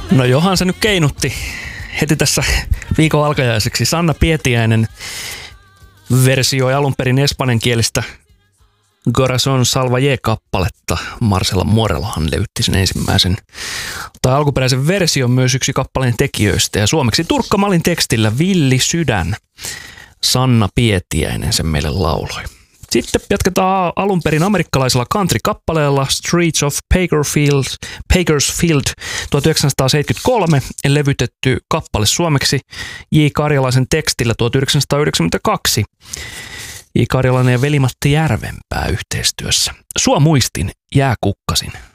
No johan se nyt keinutti heti tässä viikon alkajaiseksi. Sanna Pietiäinen versioi alun perin espanjankielistä Corazon Salvaje-kappaletta. Marcela Morelohan löytti sen ensimmäisen tai alkuperäisen version, myös yksi kappaleen tekijöistä. Ja suomeksi Turkka Malin tekstillä Villi sydän. Sanna Pietiäinen sen meille lauloi. Sitten jatketaan alun perin amerikkalaisella country-kappaleella Streets of Bakersfield 1973 levytetty kappale suomeksi J. Karjalaisen tekstillä 1992. J. Karjalainen ja Veli-Matti Järvenpää yhteistyössä. Sua muistin, jää kukkasin.